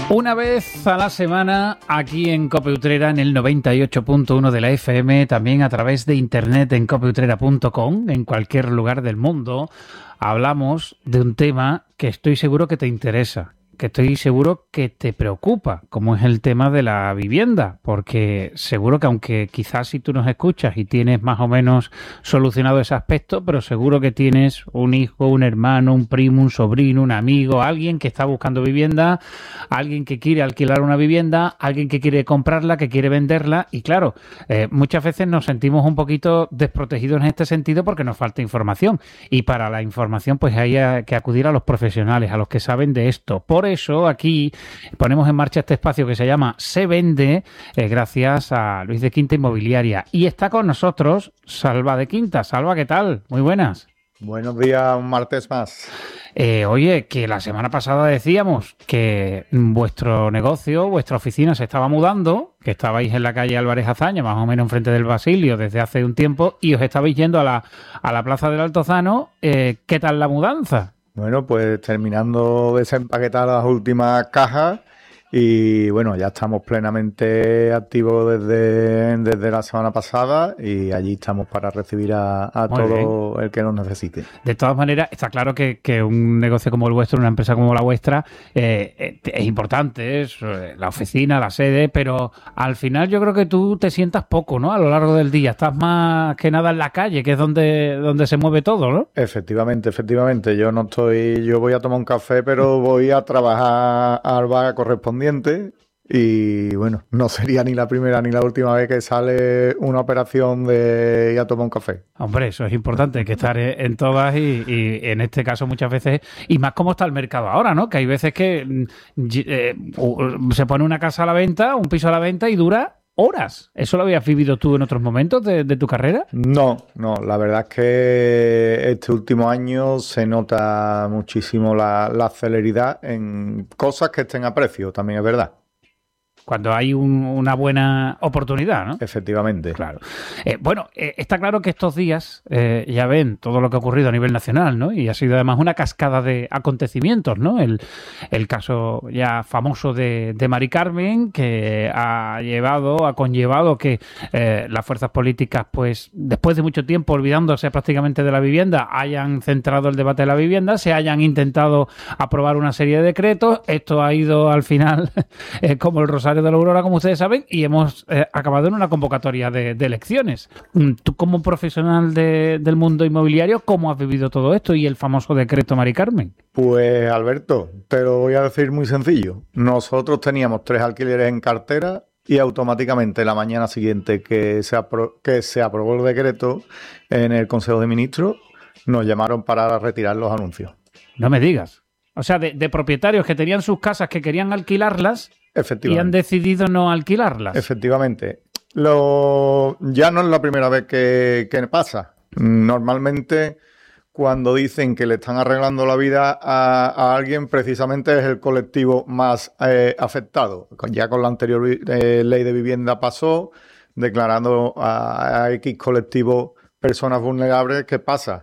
Una vez a la semana, aquí en COPE Utrera, en el 98.1 de la FM, también a través de internet en copeutrera.com, en cualquier lugar del mundo, hablamos de un tema que estoy seguro que te interesa, que estoy seguro que te preocupa, como es el tema de la vivienda, porque seguro que aunque quizás si tú nos escuchas y tienes más o menos solucionado ese aspecto, pero seguro que tienes un hijo, un hermano, un primo, un sobrino, un amigo, alguien que está buscando vivienda, alguien que quiere alquilar una vivienda, alguien que quiere comprarla, que quiere venderla, y claro, muchas veces nos sentimos un poquito desprotegidos en este sentido porque nos falta información, y para la información pues hay que acudir a los profesionales, a los que saben de esto. Por eso aquí ponemos en marcha este espacio que se llama Se Vende, gracias a Luis de Quinta Inmobiliaria. Y está con nosotros Salva de Quinta. Salva, ¿qué tal? Muy buenas. Buenos días, un martes más. Oye, que la semana pasada decíamos que vuestro negocio, vuestra oficina se estaba mudando, que estabais en la calle Álvarez Azaña, más o menos enfrente del Basilio, desde hace un tiempo, y os estabais yendo a la Plaza del Altozano. ¿Qué tal la mudanza? Bueno, pues terminando de desempaquetar las últimas cajas y bueno, ya estamos plenamente activos desde la semana pasada y allí estamos para recibir a todo el que nos necesite. De todas maneras, está claro que un negocio como el vuestro, una empresa como la vuestra, es importante, es la oficina, la sede, pero al final yo creo que tú te sientas poco, ¿no? A lo largo del día, estás más que nada en la calle, que es donde se mueve todo, ¿no? Efectivamente. Yo voy a tomar un café, pero voy a trabajar al bar correspondiente. Y bueno, no sería ni la primera ni la última vez que sale una operación de ir a tomar un café. Hombre, eso es importante, hay que estar en todas y en este caso muchas veces, y más como está el mercado ahora, ¿no? Que hay veces que se pone una casa a la venta, un piso a la venta y dura horas. ¿Eso lo habías vivido tú en otros momentos de tu carrera? No, la verdad es que este último año se nota muchísimo la celeridad en cosas que estén a precio, también es verdad. Cuando hay una buena oportunidad, ¿no? Efectivamente. Claro. Está claro que estos días ya ven todo lo que ha ocurrido a nivel nacional, ¿no? Y ha sido además una cascada de acontecimientos, ¿no? El caso ya famoso de Mari Carmen, que ha conllevado que las fuerzas políticas, pues, después de mucho tiempo olvidándose prácticamente de la vivienda, hayan centrado el debate de la vivienda, se hayan intentado aprobar una serie de decretos. Esto ha ido al final como el rosario de la Aurora, como ustedes saben, y hemos acabado en una convocatoria de elecciones. Tú, como profesional del mundo inmobiliario, ¿cómo has vivido todo esto y el famoso decreto Mari Carmen? Pues, Alberto, te lo voy a decir muy sencillo. Nosotros teníamos 3 alquileres en cartera y automáticamente la mañana siguiente que se aprobó el decreto en el Consejo de Ministros, nos llamaron para retirar los anuncios. No me digas. O sea, de propietarios que tenían sus casas que querían alquilarlas y han decidido no alquilarlas. Efectivamente. Ya no es la primera vez que pasa. Normalmente, cuando dicen que le están arreglando la vida a alguien, precisamente es el colectivo más afectado. Ya con la anterior ley de vivienda pasó, declarando a X colectivo personas vulnerables. ¿Qué pasa?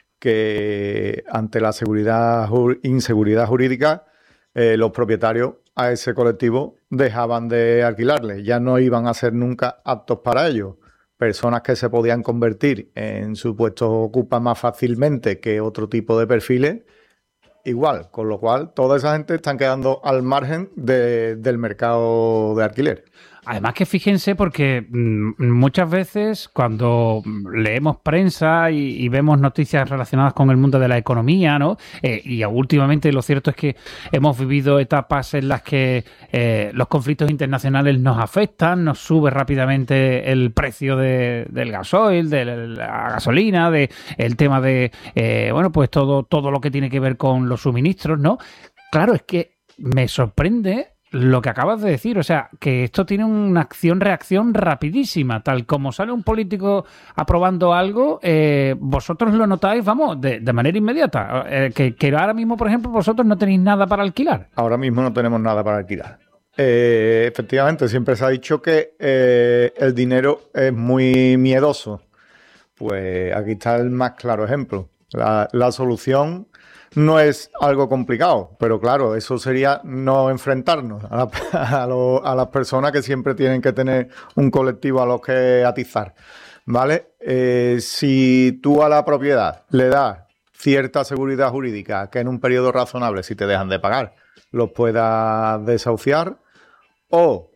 Que ante la inseguridad jurídica, los propietarios a ese colectivo dejaban de alquilarle, ya no iban a ser nunca aptos para ello. Personas que se podían convertir en supuestos ocupas más fácilmente que otro tipo de perfiles, igual, con lo cual toda esa gente están quedando al margen del mercado de alquiler. Además que fíjense, porque muchas veces cuando leemos prensa y vemos noticias relacionadas con el mundo de la economía, ¿no? Y últimamente lo cierto es que hemos vivido etapas en las que los conflictos internacionales nos afectan, nos sube rápidamente el precio del gasoil, de la gasolina, el tema de, pues todo lo que tiene que ver con los suministros, ¿no? Claro, es que me sorprende lo que acabas de decir, o sea, que esto tiene una acción-reacción rapidísima. Tal como sale un político aprobando algo, vosotros lo notáis, vamos, de manera inmediata. Que ahora mismo, por ejemplo, vosotros no tenéis nada para alquilar. Ahora mismo no tenemos nada para alquilar. Efectivamente, siempre se ha dicho que el dinero es muy miedoso. Pues aquí está el más claro ejemplo. La solución no es algo complicado, pero claro, eso sería no enfrentarnos a las personas que siempre tienen que tener un colectivo a los que atizar, ¿vale? Si tú a la propiedad le das cierta seguridad jurídica que en un periodo razonable, si te dejan de pagar, los puedas desahuciar, o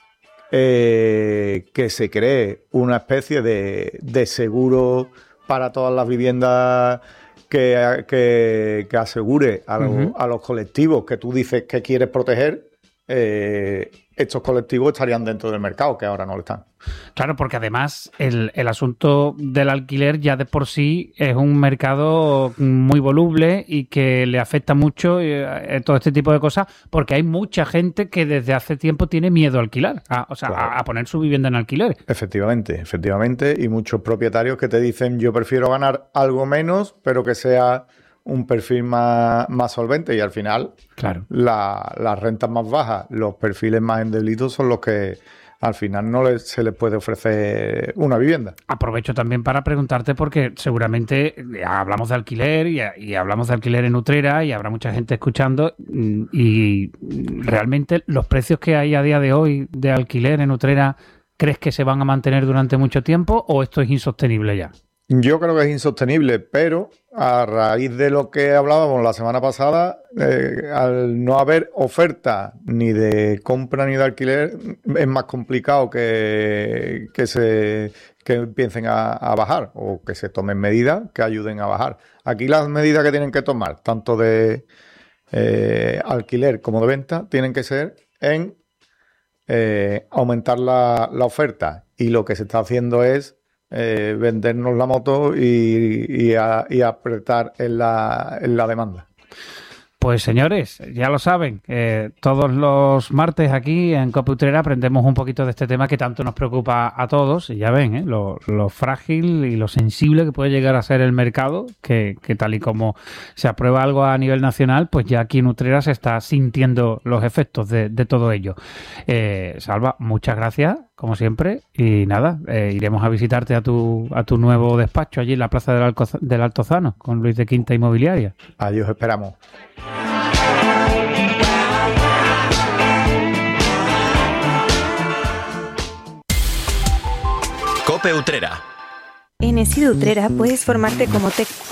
que se cree una especie de seguro para todas las viviendas que asegure a los colectivos que tú dices que quieres proteger. Estos colectivos estarían dentro del mercado, que ahora no lo están. Claro, porque además el asunto del alquiler ya de por sí es un mercado muy voluble y que le afecta mucho todo este tipo de cosas, porque hay mucha gente que desde hace tiempo tiene miedo a alquilar, claro, a poner su vivienda en alquiler. Efectivamente, y muchos propietarios que te dicen yo prefiero ganar algo menos, pero que sea un perfil más solvente, y al final claro, las rentas más bajas, los perfiles más endeblitos son los que al final no se les puede ofrecer una vivienda. Aprovecho también para preguntarte, porque seguramente hablamos de alquiler y hablamos de alquiler en Utrera y habrá mucha gente escuchando, y realmente los precios que hay a día de hoy de alquiler en Utrera, ¿crees que se van a mantener durante mucho tiempo o esto es insostenible ya? Yo creo que es insostenible, pero a raíz de lo que hablábamos la semana pasada, al no haber oferta ni de compra ni de alquiler, es más complicado que empiecen a bajar, o que se tomen medidas que ayuden a bajar. Aquí las medidas que tienen que tomar, tanto de alquiler como de venta, tienen que ser en aumentar la oferta, y lo que se está haciendo es vendernos la moto y apretar en la demanda. Pues señores, ya lo saben, todos los martes aquí en COPE Utrera aprendemos un poquito de este tema que tanto nos preocupa a todos, y ya ven, lo frágil y lo sensible que puede llegar a ser el mercado, que tal y como se aprueba algo a nivel nacional, pues ya aquí en Utrera se está sintiendo los efectos de todo ello. Salva, muchas gracias, como siempre, y nada, iremos a visitarte a tu nuevo despacho allí en la Plaza del Altozano con Luis de Quinta Inmobiliaria. Allí os esperamos. COPE Utrera. En ESID Utrera puedes formarte como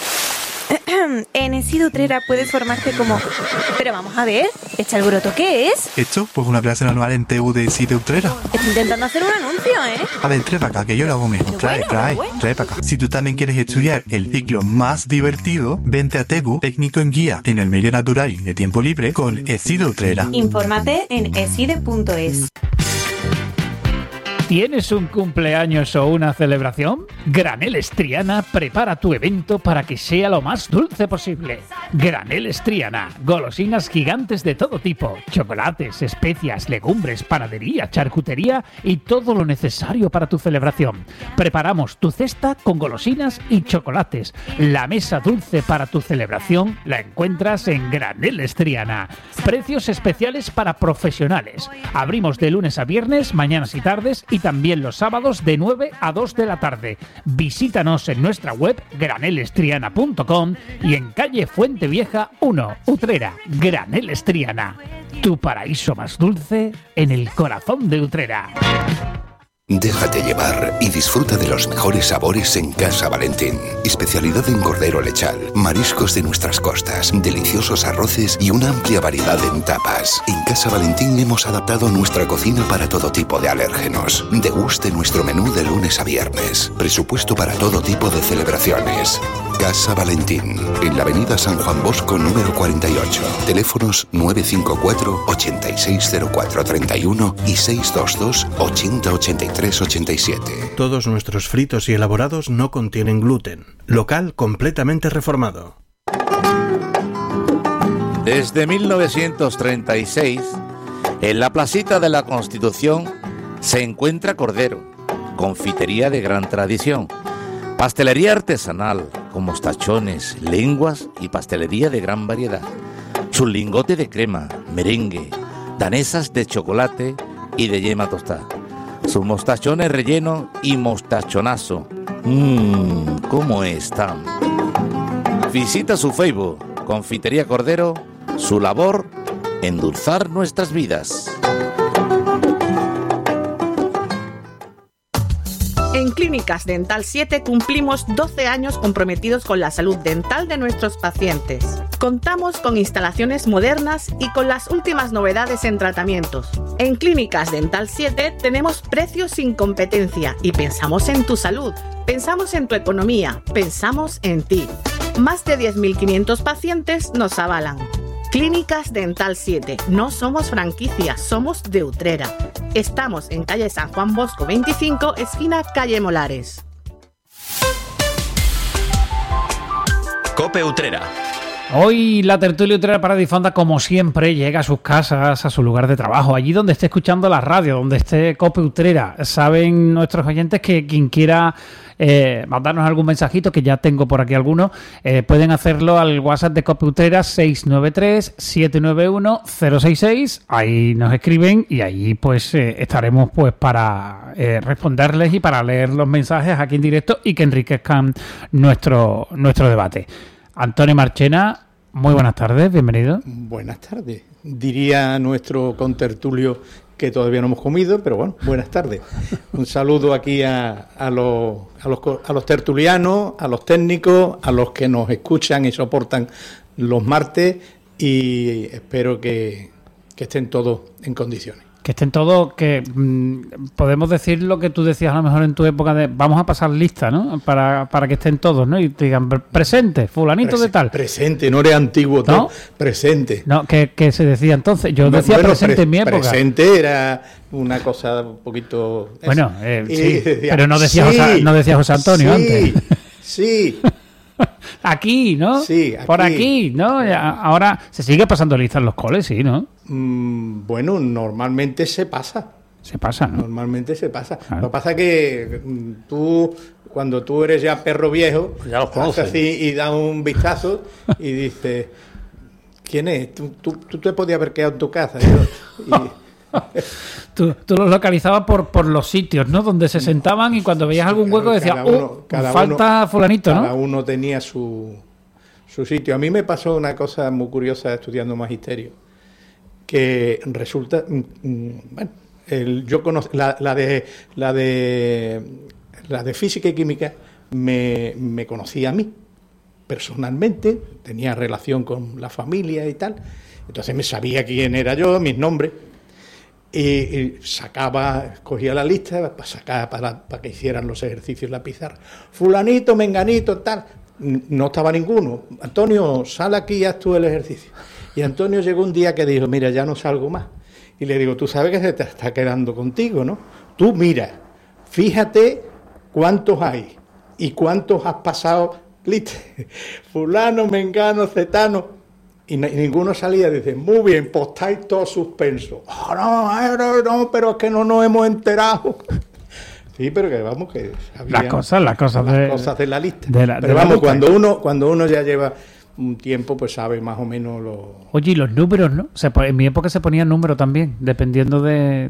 En ESID Utrera puedes formarte como... Pero vamos a ver, ¿Echa el Broto qué es? ¿Esto? Pues una clase anual en TU de ESID Utrera. Estoy intentando hacer un anuncio, ¿eh? A ver, trae para acá, que yo lo hago mismo. Trae para acá. Si tú también quieres estudiar el ciclo más divertido, vente a TEGU, técnico en guía en el medio natural y de tiempo libre con ESID Utrera. Infórmate en eside.es. ¿Tienes un cumpleaños o una celebración? Graneles Triana prepara tu evento para que sea lo más dulce posible. Graneles Triana, golosinas gigantes de todo tipo, chocolates, especias, legumbres, panadería, charcutería y todo lo necesario para tu celebración. Preparamos tu cesta con golosinas y chocolates. La mesa dulce para tu celebración la encuentras en Graneles Triana. Precios especiales para profesionales. Abrimos de lunes a viernes, mañanas y tardes, y también los sábados de 9 a 2 de la tarde. Visítanos en nuestra web granelestriana.com y en calle Fuente Vieja 1, Utrera. Graneles Triana, tu paraíso más dulce en el corazón de Utrera. Déjate llevar y disfruta de los mejores sabores en Casa Valentín. Especialidad en cordero lechal, mariscos de nuestras costas, deliciosos arroces y una amplia variedad en tapas. En Casa Valentín hemos adaptado nuestra cocina para todo tipo de alérgenos. Deguste nuestro menú de lunes a viernes. Presupuesto para todo tipo de celebraciones. Casa Valentín, en la avenida San Juan Bosco número 48. Teléfonos 954 860431 y 622 8083 87. Todos nuestros fritos y elaborados no contienen gluten. Local completamente reformado. Desde 1936, en la placita de la Constitución se encuentra Cordero, confitería de gran tradición, pastelería artesanal con mostachones, lenguas y pastelería de gran variedad, su lingote de crema, merengue, danesas de chocolate y de yema tostada, sus mostachones relleno y mostachonazo. ¿Cómo están? Visita su Facebook Confitería Cordero, su labor, endulzar nuestras vidas. En Clínicas Dental 7 cumplimos 12 años comprometidos con la salud dental de nuestros pacientes. Contamos con instalaciones modernas y con las últimas novedades en tratamientos. En Clínicas Dental 7 tenemos precios sin competencia y pensamos en tu salud, pensamos en tu economía, pensamos en ti. Más de 10.500 pacientes nos avalan. Clínicas Dental 7. No somos franquicia, somos de Utrera. Estamos en calle San Juan Bosco 25, esquina calle Molares. COPE Utrera. Hoy la tertulia Utrera Paradifonda, como siempre, llega a sus casas, a su lugar de trabajo, allí donde esté escuchando la radio, donde esté COPE Utrera. Saben nuestros oyentes que quien quiera mandarnos algún mensajito, que ya tengo por aquí algunos, pueden hacerlo al WhatsApp de COPE Utrera 693-791-066. Ahí nos escriben y ahí pues estaremos pues para responderles y para leer los mensajes aquí en directo y que enriquezcan nuestro debate. Antonio Marchena, muy buenas tardes, bienvenido. Buenas tardes. Diría nuestro contertulio que todavía no hemos comido, pero bueno, buenas tardes. Un saludo aquí a los tertulianos, a los técnicos, a los que nos escuchan y soportan los martes, y espero que estén todos en condiciones. Que estén todos, que podemos decir lo que tú decías a lo mejor en tu época de vamos a pasar lista, ¿no? Para que estén todos, ¿no? Y te digan presente, fulanito de tal. Presente, no eres antiguo, ¿no? Presente. No, que se decía entonces. Yo decía presente en mi época. Presente era una cosa un poquito... Bueno, sí, decía, pero no decía José Antonio antes. Sí. Aquí, ¿no? Sí, aquí. Por aquí, ¿no? Ahora se sigue pasando lista en los coles, sí, ¿no? Bueno, normalmente se pasa. Se pasa, ¿no? Normalmente se pasa. Claro. Lo que pasa es que tú, cuando tú eres ya perro viejo, ya los conoces. Así y das un vistazo y dices, ¿quién es? Tú te podías haber quedado en tu casa. Tú los localizabas por los sitios, ¿no? Donde se sentaban y cuando veías algún hueco decías, falta fulanito, ¿no? Cada uno tenía su sitio. A mí me pasó una cosa muy curiosa estudiando magisterio, que resulta, bueno, yo conozco la de física y química me conocía a mí personalmente, tenía relación con la familia y tal, entonces me sabía quién era yo, mis nombres. Y cogía la lista para que hicieran los ejercicios en la pizarra. Fulanito, menganito, tal. No estaba ninguno. Antonio, sal aquí y haz tú el ejercicio. Y Antonio llegó un día que dijo, mira, ya no salgo más. Y le digo, tú sabes que se te está quedando contigo, ¿no? Tú mira, fíjate cuántos hay y cuántos has pasado lista. Fulano, mengano, cetano. Y ninguno salía y dice, muy bien, pues estáis todos suspensos. Oh, no, pero es que no nos hemos enterado. Sí, pero que vamos, que las cosas de la lista. Pero vamos, cuando uno ya lleva un tiempo, pues sabe más o menos lo... Oye, y los números, ¿no? En mi época se ponían números también, dependiendo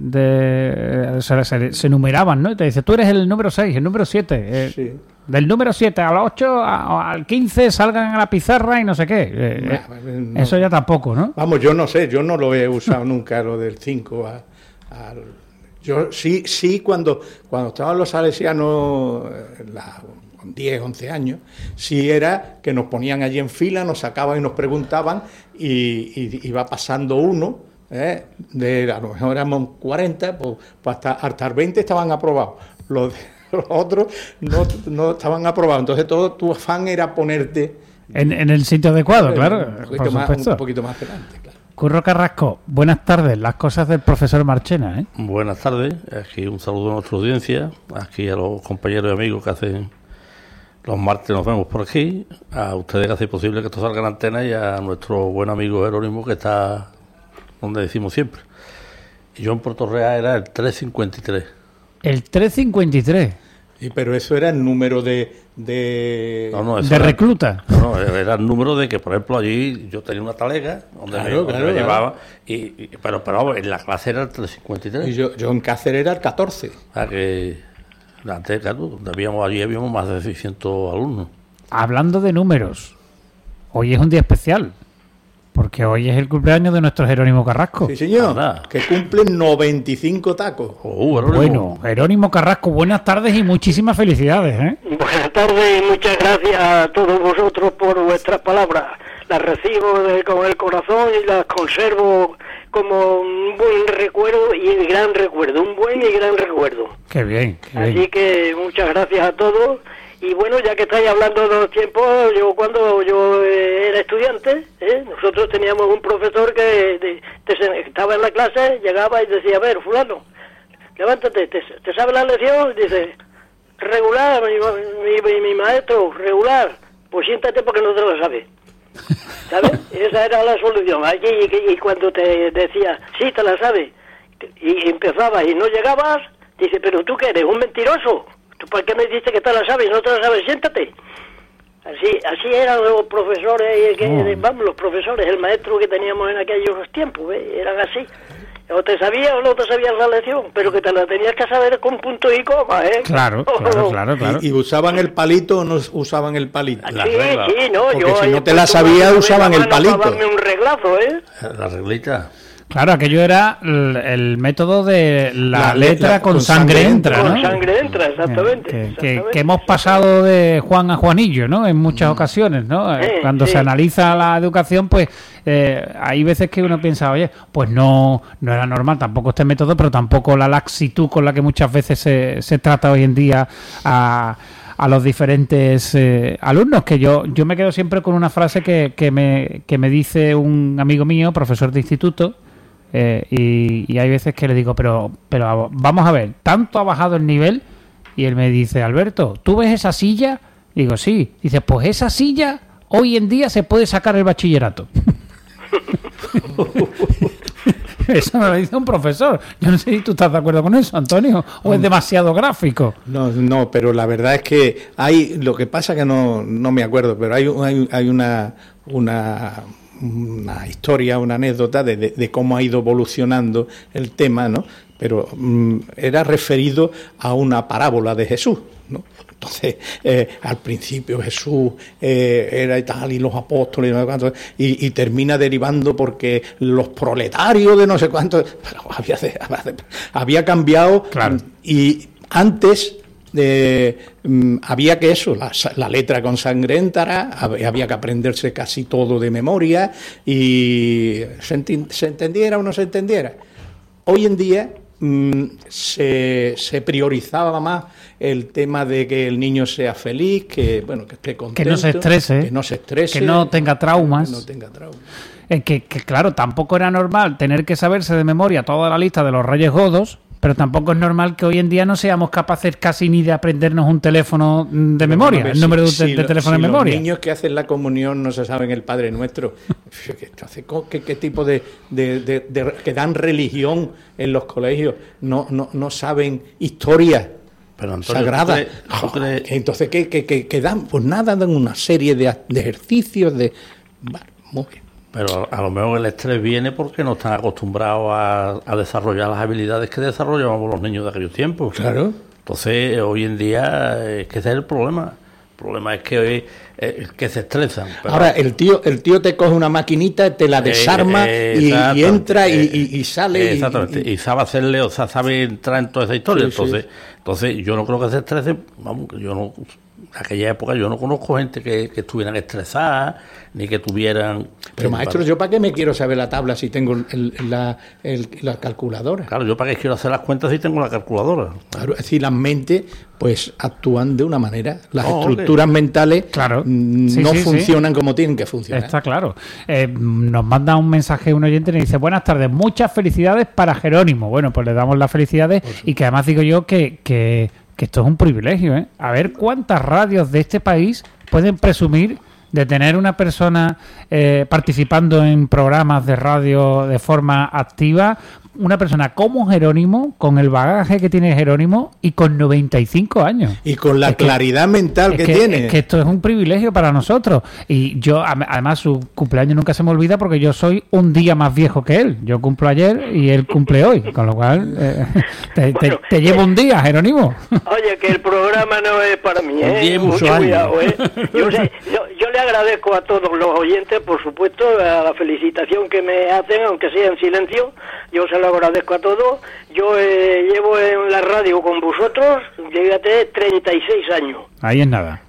se numeraban, ¿no? Y te dice, tú eres el número 6, el número 7. Sí. Del número 7 al 8, al 15 salgan a la pizarra y no sé qué. No, eso ya tampoco, ¿no? Vamos, yo no sé, yo no lo he usado nunca, lo del 5 al... Yo sí cuando estaban los salesianos con 10, 11 años, sí era que nos ponían allí en fila, nos sacaban y nos preguntaban y iba pasando uno, a lo mejor éramos 40, pues hasta el 20 estaban aprobados. Los otros no estaban aprobados, entonces todo tu afán era ponerte en el sitio adecuado, claro, un poquito más adelante, claro. Curro Carrasco, buenas tardes, las cosas del profesor Marchena, ¿eh? Buenas tardes, aquí un saludo a nuestra audiencia, aquí a los compañeros y amigos que hacen los martes, nos vemos por aquí, a ustedes que hacen posible que esto salga en antena y a nuestro buen amigo Jerónimo que está donde decimos siempre. Y yo en Puerto Real era el 353. El 353. Pero eso era el número de recluta. No, era el número de que, por ejemplo, allí yo tenía una talega donde me llevaba, pero vamos, en la clase era el 353. Y yo en Cáceres era el 14. O sea que antes, claro, allí habíamos más de 600 alumnos. Hablando de números, hoy es un día especial. Porque hoy es el cumpleaños de nuestro Jerónimo Carrasco. Sí, señor. Que cumplen 95 tacos. Bueno, Jerónimo Carrasco, buenas tardes y muchísimas felicidades, ¿eh? Buenas tardes y muchas gracias a todos vosotros por vuestras palabras. Las recibo con el corazón y las conservo como un buen recuerdo y gran recuerdo. Un buen y gran recuerdo. Qué bien, qué bien. Así que muchas gracias a todos. Y bueno, ya que estáis hablando de los tiempos, cuando yo era estudiante, nosotros teníamos un profesor que estaba en la clase, llegaba y decía, a ver, fulano, levántate, ¿te sabes la lección? Dice, regular, mi maestro, regular, pues siéntate porque no te lo sabes. ¿Sabes? Esa era la solución. Y cuando te decía, sí, te la sabes, y empezabas y no llegabas, dice, pero tú qué eres, un mentiroso. ¿Por qué me dices que te la sabes y no te la sabes? Siéntate. Así eran los profesores, los profesores, el maestro que teníamos en aquellos tiempos, eran así. O te sabías o no te sabías la lección, pero que te la tenías que saber con punto y coma, ¿eh? Claro. ¿Y usaban el palito o no usaban el palito? Sí, no. Porque yo, si no te la sabías, usaban el palito. Para darme un reglazo, ¿eh? La reglita. Claro, aquello era el método de la letra con sangre entra, ¿no? Con sangre entra, exactamente. Que hemos pasado de Juan a Juanillo, ¿no? En muchas ocasiones, ¿no? Cuando se analiza la educación, pues hay veces que uno piensa, oye, pues no era normal tampoco este método, pero tampoco la laxitud con la que muchas veces se trata hoy en día a los diferentes alumnos, que yo me quedo siempre con una frase que me dice un amigo mío, profesor de instituto. Y hay veces que le digo, pero vamos a ver, ¿tanto ha bajado el nivel? Y él me dice, Alberto, ¿tú ves esa silla? Digo, sí. Dice, pues esa silla hoy en día se puede sacar el bachillerato. Eso me lo dice un profesor. Yo no sé si tú estás de acuerdo con eso, Antonio, o es demasiado gráfico. No, pero la verdad es que hay, lo que pasa que no me acuerdo, pero hay una historia, una anécdota de cómo ha ido evolucionando el tema, ¿no? Pero era referido a una parábola de Jesús, ¿no? Entonces, al principio Jesús era y tal, y los apóstoles, y termina derivando porque los proletarios de no sé cuántos, pero había cambiado, claro. Y antes había que la letra con sangre entra, había que aprenderse casi todo de memoria y se entendiera o no se entendiera. Hoy en día se priorizaba más el tema de que el niño sea feliz, que esté contento, que no se estrese, que no tenga traumas. Que claro, tampoco era normal tener que saberse de memoria toda la lista de los Reyes Godos, pero tampoco es normal que hoy en día no seamos capaces casi ni de aprendernos un teléfono de memoria, el número de teléfono de memoria. Los niños que hacen la comunión no se saben el Padre Nuestro. ¿Qué tipo de que dan religión en los colegios? No saben historia. Pero Antonio, sagrada. Entonces, ¿qué dan? Pues nada, dan una serie de ejercicios muy bien. Pero a lo mejor el estrés viene porque no están acostumbrados a desarrollar las habilidades que desarrollábamos los niños de aquellos tiempos. Claro. Entonces, hoy en día, que ese es el problema. El problema es que hoy que se estresan. Pero... Ahora, el tío te coge una maquinita, te la desarma y entra y sale. Exactamente. Y sabe hacerle, o sea, sabe entrar en toda esa historia. Sí, entonces, yo no creo que se estresen. Vamos, yo no... En aquella época yo no conozco gente que estuvieran estresadas ni que tuvieran... Pero maestro, ¿yo para qué me quiero saber la tabla si tengo la calculadora? Claro, ¿yo para qué quiero hacer las cuentas si tengo la calculadora? Claro, es decir, las mentes pues actúan de una manera. Las estructuras mentales no funcionan como tienen que funcionar. Está claro. Nos manda un mensaje un oyente y nos dice, buenas tardes, muchas felicidades para Jerónimo. Bueno, pues le damos las felicidades y que además digo yo que esto es un privilegio, ¿eh? A ver cuántas radios de este país pueden presumir de tener una persona participando en programas de radio de forma activa una persona como Jerónimo, con el bagaje que tiene Jerónimo y con 95 años. Y con la claridad mental que tiene. Es que esto es un privilegio para nosotros. Y yo, además, su cumpleaños nunca se me olvida porque yo soy un día más viejo que él. Yo cumplo ayer y él cumple hoy. Con lo cual, te llevo un día, Jerónimo. Oye, que el programa no es para mí, ¿eh? Mucho cuidado, ¿eh? Yo le agradezco a todos los oyentes, por supuesto, a la felicitación que me hacen, aunque sea en silencio. Yo se lo agradezco a todos. Yo llevo en la radio con vosotros, fíjate, 36 años. Ahí es nada.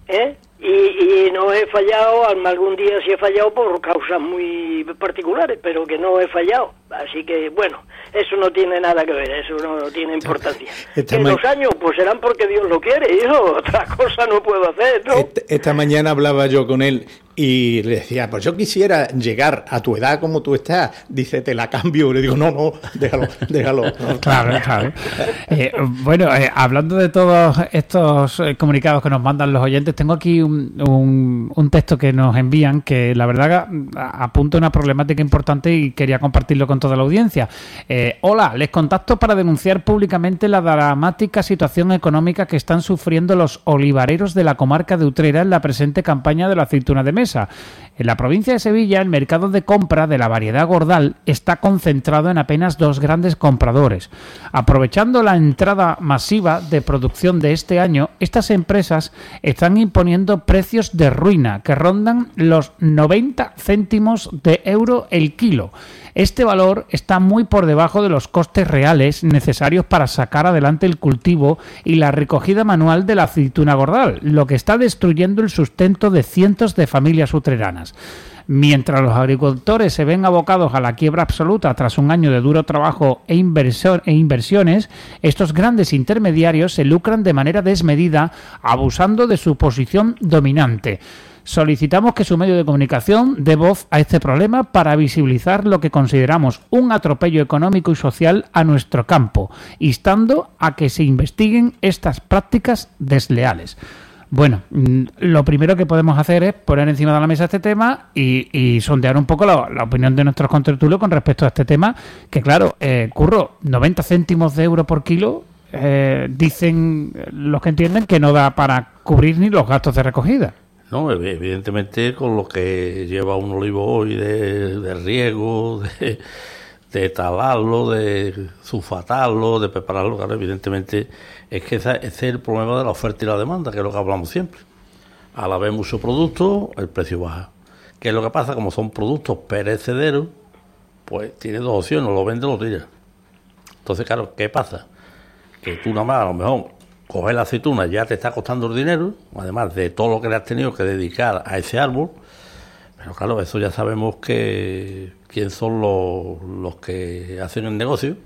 Y no he fallado, algún día sí he fallado por causas muy particulares, pero que no he fallado. Así que, bueno, eso no tiene nada que ver, eso no tiene importancia. Que los años, pues serán porque Dios lo quiere, y eso, otra cosa no puedo hacer, ¿no? Esta mañana hablaba yo con él y le decía, pues yo quisiera llegar a tu edad como tú estás. Dice, te la cambio. Le digo, no, déjalo. No. Claro. Bueno, hablando de todos estos comunicados que nos mandan los oyentes, tengo aquí un texto que nos envían que la verdad apunta una problemática importante y quería compartirlo con toda la audiencia. Hola, les contacto para denunciar públicamente la dramática situación económica que están sufriendo los olivareros de la comarca de Utrera en la presente campaña de la aceituna de mesa. En la provincia de Sevilla, el mercado de compra de la variedad Gordal está concentrado en apenas 2 grandes compradores. Aprovechando la entrada masiva de producción de este año, estas empresas están imponiendo precios de ruina que rondan los 90 céntimos de euro el kilo. Este valor está muy por debajo de los costes reales necesarios para sacar adelante el cultivo y la recogida manual de la aceituna Gordal, lo que está destruyendo el sustento de cientos de familias utreranas. Mientras los agricultores se ven abocados a la quiebra absoluta tras un año de duro trabajo e inversiones, estos grandes intermediarios se lucran de manera desmedida, abusando de su posición dominante. Solicitamos que su medio de comunicación dé voz a este problema para visibilizar lo que consideramos un atropello económico y social a nuestro campo, instando a que se investiguen estas prácticas desleales. Bueno, lo primero que podemos hacer es poner encima de la mesa este tema y sondear un poco la opinión de nuestros contertulios con respecto a este tema, que claro, Curro, 90 céntimos de euro por kilo, dicen los que entienden que no da para cubrir ni los gastos de recogida. No, evidentemente con lo que lleva un olivo hoy de riego, de talarlo, de sulfatarlo, de prepararlo, claro, evidentemente es que ese es el problema de la oferta y la demanda, que es lo que hablamos siempre. Al haber mucho producto, el precio baja. ¿Qué es lo que pasa? Como son productos perecederos, pues tiene 2 opciones, lo vende o lo tira. Entonces, claro, ¿qué pasa? Que tú nada más, a lo mejor, coger la aceituna ya te está costando el dinero, además de todo lo que le has tenido que dedicar a ese árbol, pero claro, eso ya sabemos que quién son los que hacen el negocio,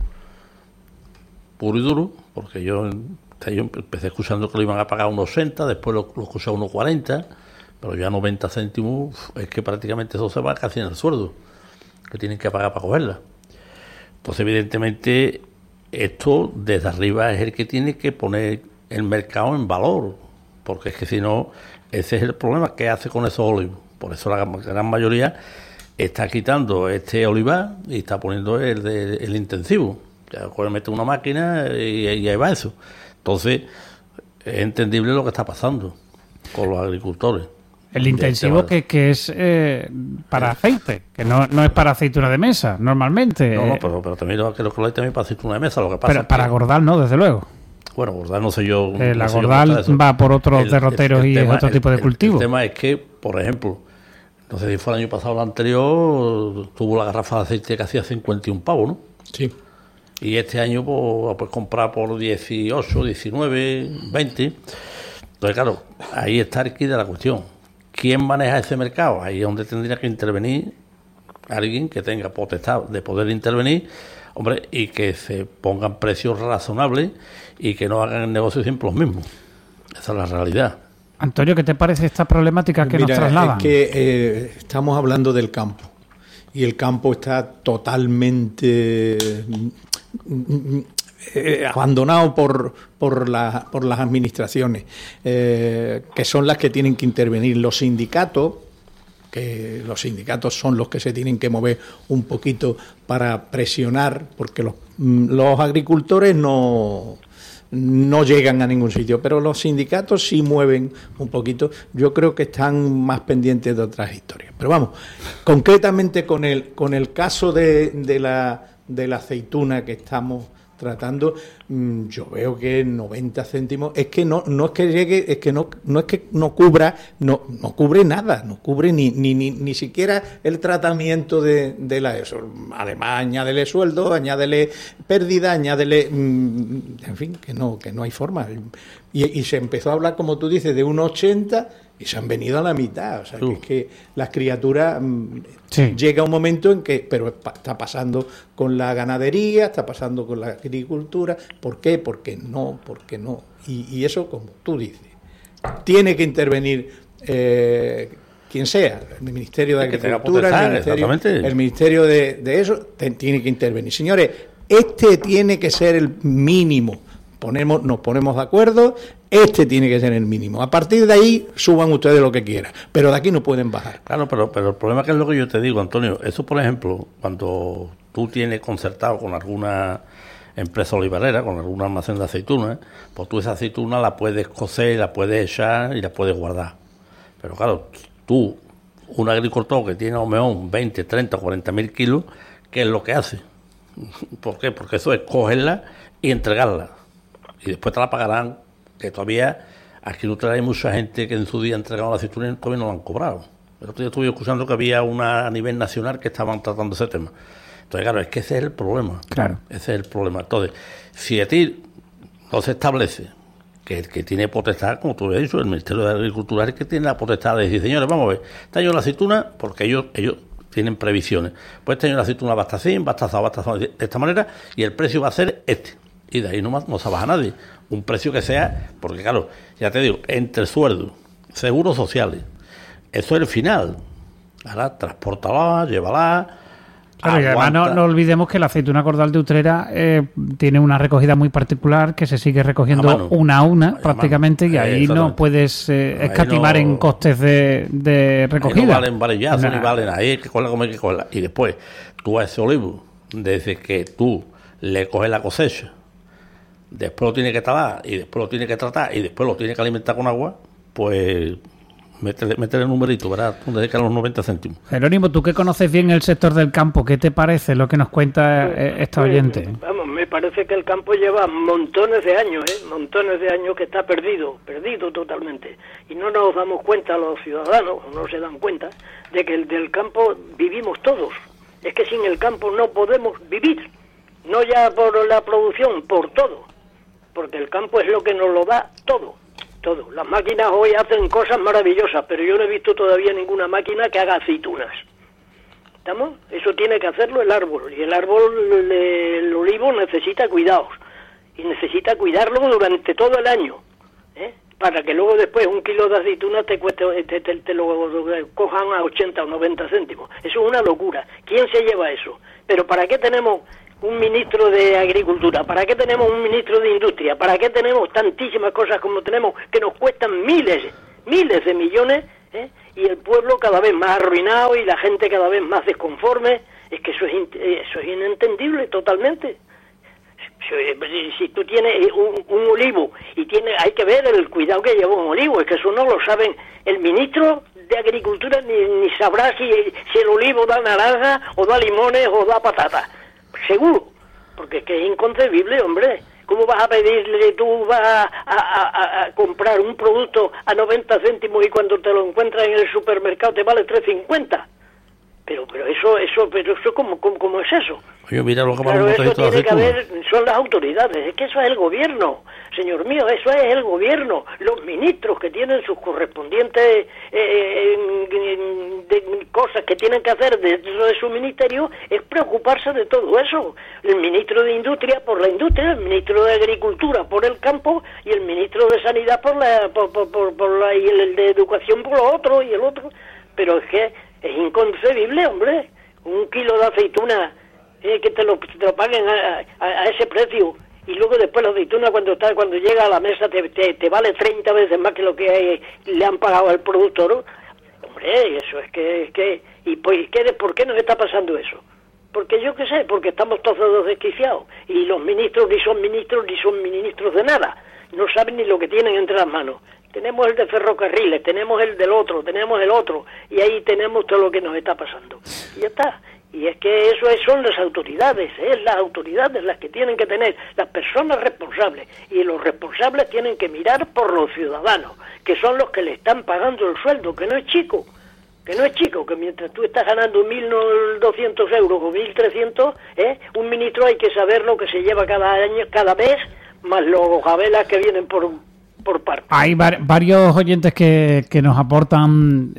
puro y duro, porque yo empecé escuchando que lo iban a pagar unos 60, después lo escuché a unos 40, pero ya 90 céntimos, es que prácticamente eso se va casi en el sueldo que tienen que pagar para cogerla. Entonces, evidentemente, esto desde arriba es el que tiene que poner el mercado en valor, porque es que si no, ese es el problema que hace con esos olivos. Por eso la gran mayoría está quitando este olivar y está poniendo el intensivo. Ya mete una máquina y ahí va eso. Entonces, es entendible lo que está pasando con los agricultores. El intensivo que es para aceite, que no es para aceituna de mesa, normalmente. No, pero también lo que lo hay también para aceituna de mesa, lo que pasa. Pero para Gordal no, desde luego. Bueno, Gordal no sé yo. La Gordal va por otros derroteros y es otro tipo de cultivo. El tema es que, por ejemplo, no sé si fue el año pasado o el anterior, tuvo la garrafa de aceite que hacía 51 pavos, ¿no? Sí. Y este año pues comprar por 18, 19, 20. Entonces, claro, ahí está el quid de la cuestión. ¿Quién maneja ese mercado? Ahí es donde tendría que intervenir alguien que tenga potestad de poder intervenir, hombre, y que se pongan precios razonables y que no hagan el negocio siempre los mismos. Esa es la realidad. Antonio, ¿qué te parece esta problemática que nos trasladan? Es que estamos hablando del campo y el campo está totalmente abandonado por las administraciones, que son las que tienen que intervenir. Los sindicatos que los sindicatos son los que se tienen que mover un poquito para presionar, porque los agricultores no llegan a ningún sitio, pero los sindicatos sí mueven un poquito. Yo creo que están más pendientes de otras historias. Pero vamos, concretamente con el caso de la aceituna que estamos tratando, yo veo que 90 céntimos es que no es que llegue, es que no es que no cubre nada, no cubre ni siquiera el tratamiento de la eso. Además, añádele sueldo, añádele pérdida, añádele en fin, que no hay forma. Y se empezó a hablar, como tú dices, de 1,80 y se han venido a la mitad. O sea, que es que las criaturas llega un momento en que, pero está pasando con la ganadería, está pasando con la agricultura. ¿Por qué? Porque no. Y eso, como tú dices, tiene que intervenir quien sea, el Ministerio de Agricultura, el Ministerio de eso, tiene que intervenir. Señores, este tiene que ser el mínimo. Nos ponemos de acuerdo, este tiene que ser el mínimo. A partir de ahí, suban ustedes lo que quieran, pero de aquí no pueden bajar. Claro, pero el problema que es lo que yo te digo, Antonio, eso, por ejemplo, cuando tú tienes concertado con alguna empresa olivarera, con algún almacén de aceitunas, pues tú esa aceituna la puedes cocer, la puedes echar y la puedes guardar. Pero claro, tú, un agricultor que tiene a lo mejor 20, 30, 40.000 kilos, ¿qué es lo que hace? ¿Por qué? Porque eso es cogerla y entregarla. Y después te la pagarán, que todavía aquí en Utrera hay mucha gente que en su día ha entregado la aceituna y todavía no la han cobrado. El otro día estuve escuchando que había una a nivel nacional que estaban tratando ese tema. Entonces, claro, es que ese es el problema. Claro. Ese es el problema. Entonces, si a ti no se establece que el que tiene potestad, como tú has dicho, el Ministerio de Agricultura es el que tiene la potestad de decir, señores, vamos a ver, este año la aceituna, porque ellos tienen previsiones, pues este año la aceituna va a estar así, va a estar así, de esta manera, y el precio va a ser este. Y de ahí no se baja nadie. Un precio que sea, porque claro, ya te digo, entre sueldos, seguros sociales, eso es el final. Ahora, transportala, llévala. Claro, y además no olvidemos que la aceituna cordal de Utrera tiene una recogida muy particular, que se sigue recogiendo una a una prácticamente, y ahí no puedes escatimar en costes de recogida. Ahí no valen varillazos, ni valen ahí, hay que cogerla como hay que cogerla. Y después, tú a ese olivo, desde que tú le coges la cosecha, después lo tiene que talar, y después lo tiene que tratar, y después lo tiene que alimentar con agua, pues métele el numerito, ¿verdad? Donde quedan los 90 céntimos. Jerónimo, tú que conoces bien el sector del campo, ¿qué te parece lo que nos cuenta esta oyente? Vamos, me parece que el campo lleva montones de años que está perdido totalmente. Y no nos damos cuenta, los ciudadanos no se dan cuenta de que del campo vivimos todos. Es que sin el campo no podemos vivir, no ya por la producción, por todo. Porque el campo es lo que nos lo da todo. Las máquinas hoy hacen cosas maravillosas, pero yo no he visto todavía ninguna máquina que haga aceitunas. ¿Estamos? Eso tiene que hacerlo el árbol. Y el árbol, el olivo, necesita cuidados. Y necesita cuidarlo durante todo el año. Para que luego después un kilo de aceitunas te lo cojan a 80 o 90 céntimos. Eso es una locura. ¿Quién se lleva eso? Pero ¿para qué tenemos un ministro de Agricultura? ¿Para qué tenemos un ministro de Industria? ¿Para qué tenemos tantísimas cosas como tenemos que nos cuestan miles de millones, y el pueblo cada vez más arruinado y la gente cada vez más desconforme? Es que eso es inentendible totalmente. Si tú tienes un olivo y hay que ver el cuidado que lleva un olivo, es que eso no lo saben el ministro de Agricultura, ni sabrá si el olivo da naranja o da limones o da patatas. Seguro, porque es que es inconcebible, hombre. ¿Cómo vas a pedirle, tú vas a comprar un producto a 90 céntimos y cuando te lo encuentras en el supermercado te vale 3,50? Pero eso ¿cómo es eso? Oye, mira lo que claro, eso tiene que haber, son las autoridades, es que eso es el gobierno, señor mío, eso es el gobierno, los ministros que tienen sus correspondientes de cosas que tienen que hacer dentro de su ministerio, es preocuparse de todo eso. El ministro de Industria por la industria, el ministro de Agricultura por el campo y el ministro de Sanidad y el de Educación por lo otro y el otro. Pero es que es inconcebible, hombre, un kilo de aceituna que te lo paguen a ese precio, y luego después la aceituna cuando llega a la mesa te vale 30 veces más que lo que le han pagado al productor. Hombre, eso es que y pues, ¿por qué nos está pasando eso? Porque yo qué sé, porque estamos todos desquiciados y los ministros ni son ministros de nada, no saben ni lo que tienen entre las manos. Tenemos el de ferrocarriles, tenemos el del otro, tenemos el otro, y ahí tenemos todo lo que nos está pasando. Y ya está. Y es que son las autoridades, las autoridades las que tienen que tener, las personas responsables, y los responsables tienen que mirar por los ciudadanos, que son los que le están pagando el sueldo, que no es chico, que mientras tú estás ganando 1.200 euros o 1.300, un ministro hay que saber lo que se lleva cada año, cada mes, más los gabelas que vienen por parte. Hay varios oyentes que nos aportan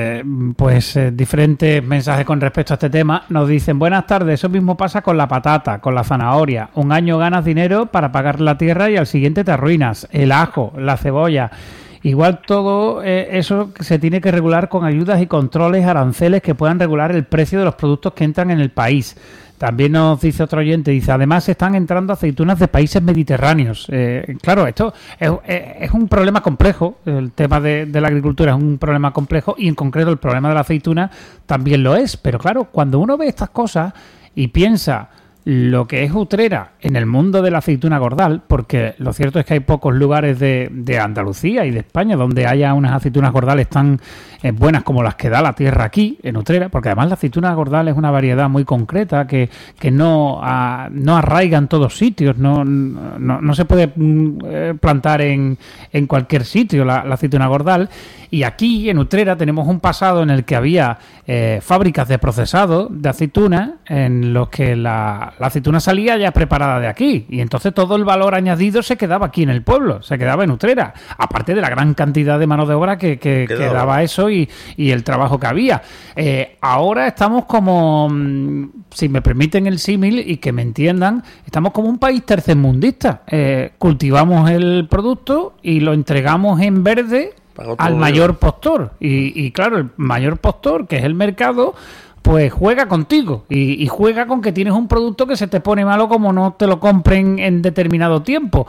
diferentes mensajes con respecto a este tema. Nos dicen, buenas tardes, eso mismo pasa con la patata, con la zanahoria. Un año ganas dinero para pagar la tierra y al siguiente te arruinas. El ajo, la cebolla. Igual todo eso se tiene que regular con ayudas y controles, aranceles que puedan regular el precio de los productos que entran en el país. También nos dice otro oyente, dice, además están entrando aceitunas de países mediterráneos. Claro, esto es un problema complejo, el tema de la agricultura es un problema complejo y en concreto el problema de la aceituna también lo es. Pero claro, cuando uno ve estas cosas y piensa lo que es Utrera en el mundo de la aceituna Gordal, porque lo cierto es que hay pocos lugares de Andalucía y de España donde haya unas aceitunas Gordales tan buenas como las que da la tierra aquí en Utrera, porque además la aceituna Gordal es una variedad muy concreta que no arraiga en todos sitios, no se puede plantar en cualquier sitio la aceituna Gordal. Y aquí en Utrera tenemos un pasado en el que había fábricas de procesado de aceituna en los que la aceituna salía ya preparada de aquí y entonces todo el valor añadido se quedaba aquí en el pueblo, se quedaba en Utrera, aparte de la gran cantidad de mano de obra que daba eso y el trabajo que había. Ahora estamos como, si me permiten el símil y que me entiendan, estamos como un país tercermundista. Cultivamos el producto y lo entregamos en verde al mayor postor y claro, el mayor postor, que es el mercado, pues juega contigo y juega con que tienes un producto que se te pone malo como no te lo compren en determinado tiempo.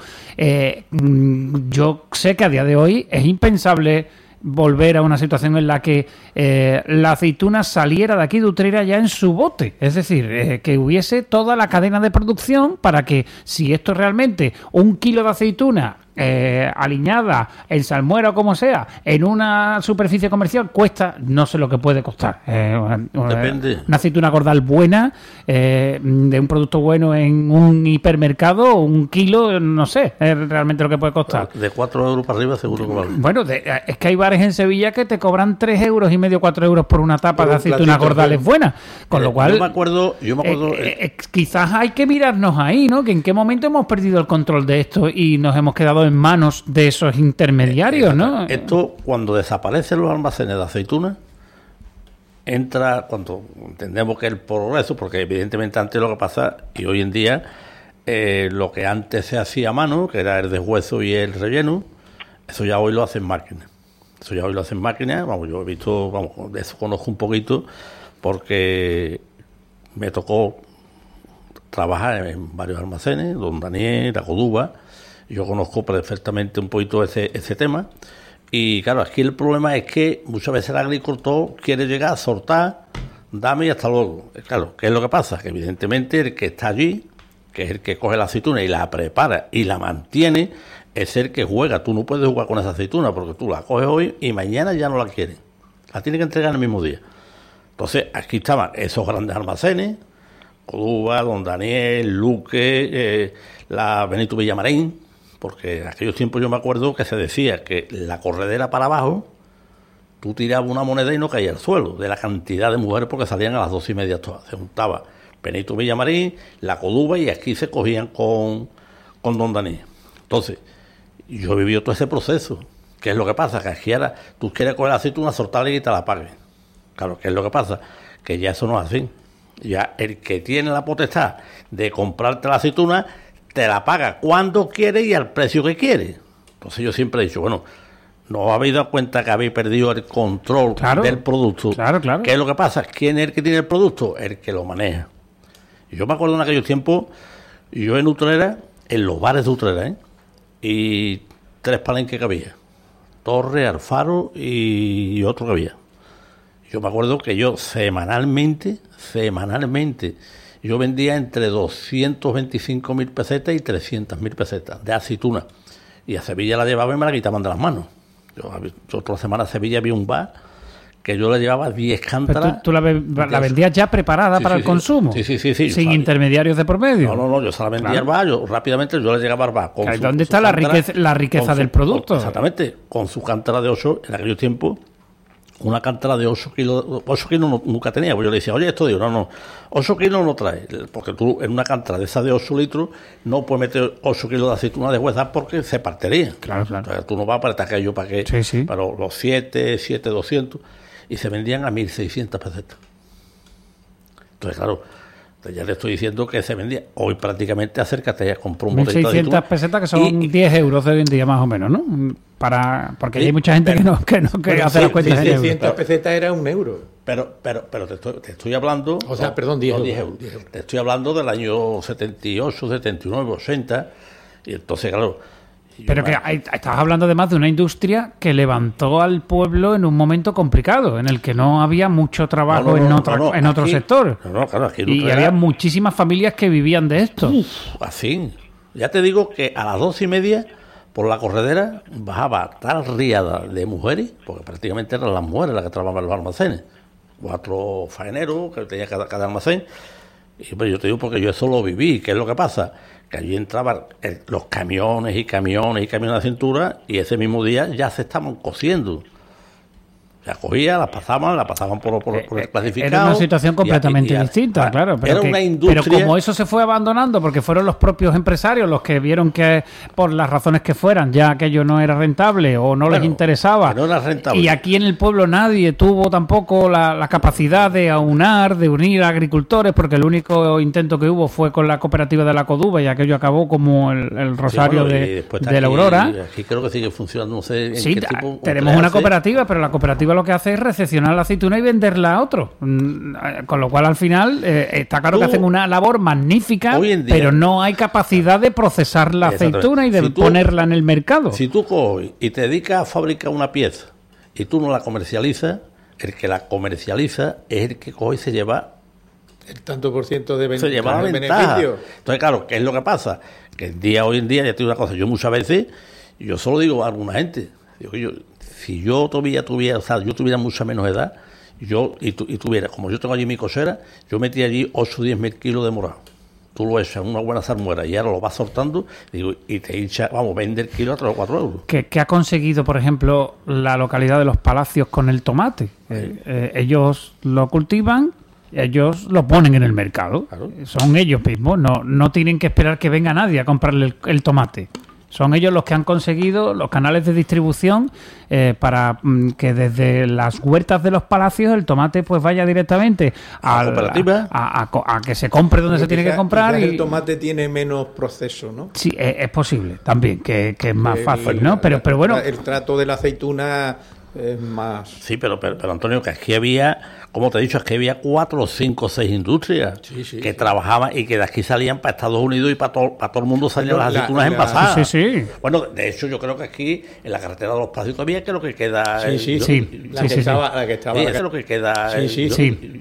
Yo sé que a día de hoy es impensable volver a una situación en la que la aceituna saliera de aquí de Utrera ya en su bote, es decir, que hubiese toda la cadena de producción para que si esto realmente, 1 kilo de aceituna aliñada en salmuera o como sea, en una superficie comercial cuesta, no sé lo que puede costar. Depende. Una aceituna Gordal buena, de un producto bueno en un hipermercado, 1 kilo, no sé, es realmente lo que puede costar. De 4 euros para arriba seguro que vale. Bueno, es que hay bares en Sevilla que te cobran 3,5 euros, 4 euros por una tapa de aceituna Gordales buena, con lo cual yo me acuerdo quizás hay que mirarnos ahí, ¿no? Que en qué momento hemos perdido el control de esto y nos hemos quedado en manos de esos intermediarios, ¿no? Esto, cuando desaparecen los almacenes de aceitunas, entra, cuando entendemos que el progreso, porque evidentemente antes lo que pasa, y hoy en día, lo que antes se hacía a mano, que era el deshueso y el relleno, eso ya hoy lo hacen máquinas. Vamos, yo he visto, de eso conozco un poquito, porque me tocó trabajar en varios almacenes, Don Daniel, La Coduba. Yo conozco perfectamente un poquito ese tema. Y claro, aquí el problema es que muchas veces el agricultor quiere llegar a soltar, dame y hasta luego. Claro, ¿qué es lo que pasa? Que evidentemente el que está allí, que es el que coge la aceituna y la prepara y la mantiene, es el que juega. Tú no puedes jugar con esa aceituna porque tú la coges hoy y mañana ya no la quieres. La tienes que entregar el mismo día. Entonces, aquí estaban esos grandes almacenes, Coduba, Don Daniel, Luque, la Benito Villamarín, porque en aquellos tiempos yo me acuerdo que se decía que la corredera para abajo, tú tirabas una moneda y no caía al suelo, de la cantidad de mujeres porque salían a las 2:30 todas. Se juntaba Benito Villamarín, la Coduba y aquí se cogían con Don Daniel. Entonces, yo he vivido todo ese proceso. ¿Qué es lo que pasa? Que aquí ahora tú quieres coger la aceituna, soltarla y te la pagues. Claro, ¿qué es lo que pasa? Que ya eso no es así. Ya el que tiene la potestad de comprarte la aceituna te la paga cuando quiere y al precio que quiere. Entonces yo siempre he dicho, bueno, ¿no os habéis dado cuenta que habéis perdido el control del producto? Claro. ¿Qué es lo que pasa? ¿Quién es el que tiene el producto? El que lo maneja. Y yo me acuerdo en aquellos tiempos, yo en Utrera, en los bares de Utrera, y 3 palenques que había. Torre, Alfaro y otro que había. Yo me acuerdo que yo semanalmente, yo vendía entre 225.000 pesetas y 300.000 pesetas de aceituna. Y a Sevilla la llevaba y me la quitaban de las manos. Yo otra semana a Sevilla vi un bar que yo le llevaba 10 cántaras. ¿Tú la vendías ya preparada para el consumo? Sí. Sin intermediarios de por medio. No, yo se la vendía al bar, rápidamente yo le llegaba al bar. ¿Dónde está la riqueza del producto? Exactamente, con su cántara de 8, en aquellos tiempos, una cántara de 8 kilos nunca tenía. Pues yo le decía, oye, esto digo, no, 8 kilos no trae, porque tú en una cántara de esa de 8 litros no puedes meter 8 kilos de aceituna de huesa porque se partiría. Claro. Entonces, tú no vas para aquello, para que, para los 7,200, y se vendían a 1.600 pesetas. Entonces, claro, ya te estoy diciendo que se vendía. Hoy prácticamente acércate a comprar un botellito de aceituna. 1.600 pesetas, que son 10 euros hoy en día más o menos, ¿no? Porque hay mucha gente que no hace las cuentas en euros. 600 pesetas era 1 euro. Pero te estoy hablando... O sea, perdón, 10 euros. Te estoy hablando del año 78, 79, 80, y entonces, claro... Pero que estás hablando además de una industria que levantó al pueblo en un momento complicado, en el que no había mucho trabajo en otro sector. Y había muchísimas familias que vivían de esto. Así. Ya te digo que a las 2:30, por la corredera, bajaba tal riada de mujeres, porque prácticamente eran las mujeres las que trabajaban en los almacenes. 4 faeneros que tenía cada almacén. Y pero yo te digo porque yo eso lo viví. ¿Qué es lo que pasa? Que allí entraban los camiones de cintura, y ese mismo día ya se estaban cosiendo. La cogían, la pasaban por el clasificado. Era una situación completamente distinta, claro. Pero era una industria. Pero como eso se fue abandonando, porque fueron los propios empresarios los que vieron que, por las razones que fueran, ya aquello no era rentable o no les interesaba. No era rentable. Y aquí en el pueblo nadie tuvo tampoco la capacidad de unir a agricultores, porque el único intento que hubo fue con la cooperativa de la Coduba, y aquello acabó como el rosario de la Aurora. Aquí creo que sigue funcionando, no sé en qué tipo. Tenemos una cooperativa, pero la cooperativa lo que hace es recepcionar la aceituna y venderla a otro, con lo cual al final está claro que hacen una labor magnífica, pero no hay capacidad de procesar la aceituna y de ponerla en el mercado. Si tú coges y te dedicas a fabricar una pieza y tú no la comercializas, el que la comercializa es el que coge y se lleva el tanto por ciento de se lleva la beneficio. Entonces, claro, ¿qué es lo que pasa? Que hoy en día, ya te digo una cosa, yo muchas veces, yo solo digo a alguna gente, si yo tuviera mucha menos edad, y tuviera, como yo tengo allí mi cochera, yo metía allí 8 o 10 mil kilos de morado. Tú lo echas en una buena salmuera y ahora lo vas soltando, y te hincha, vende el kilo a 3 o 4 euros. ¿Qué ha conseguido, por ejemplo, la localidad de Los Palacios con el tomate? Ellos lo cultivan, ellos lo ponen en el mercado. Claro. Son ellos mismos, no tienen que esperar que venga nadie a comprarle el tomate. Son ellos los que han conseguido los canales de distribución para que desde las huertas de Los Palacios el tomate pues vaya directamente a la cooperativa, a que se compre donde se tiene que comprar. Y el tomate tiene menos proceso, ¿no? Sí, es posible también, que es más fácil, ¿no? Pero bueno, el trato de la aceituna es más... Sí, pero Antonio, que aquí había, como te he dicho, es que había 4, 5, 6 industrias que trabajaban y que de aquí salían para Estados Unidos, y para todo el mundo salían las aceitunas envasadas. Sí. Bueno, de hecho, yo creo que aquí, en la carretera de Los Palacios todavía, que es lo que queda... La que estaba... es lo que queda... Sí.